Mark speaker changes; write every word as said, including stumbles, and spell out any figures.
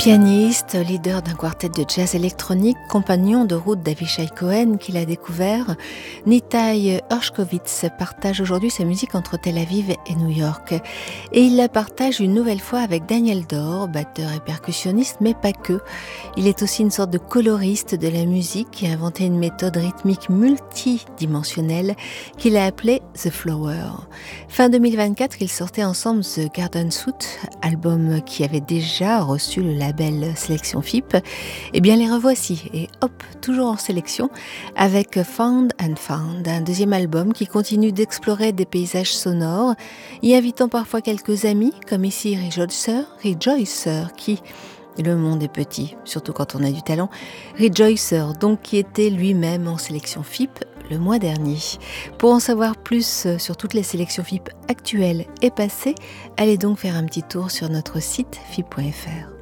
Speaker 1: Pianiste, leader d'un quartet de jazz électronique, compagnon de route d'Avishai Cohen qu'il a découvert, Nitai Horshkovitz partage aujourd'hui sa musique entre Tel Aviv et New York. Et il la partage une nouvelle fois avec Daniel Dor, batteur et percussionniste, mais pas que. Il est aussi une sorte de coloriste de la musique qui a inventé une méthode rythmique multidimensionnelle qu'il a appelée The Flower. Fin deux mille vingt-quatre, ils sortaient ensemble The Garden Suite, album qui avait déjà reçu le label Sélection F I P. Eh bien les revoici, et hop, toujours en sélection, avec Found and Found, un deuxième album qui continue d'explorer des paysages sonores, y invitant parfois quelques amis, comme ici Rejoicer, Rejoicer, qui... Le monde est petit, surtout quand on a du talent. Rejoicer, donc, qui était lui-même en sélection F I P le mois dernier. Pour en savoir plus sur toutes les sélections F I P actuelles et passées, allez donc faire un petit tour sur notre site F I P point F R.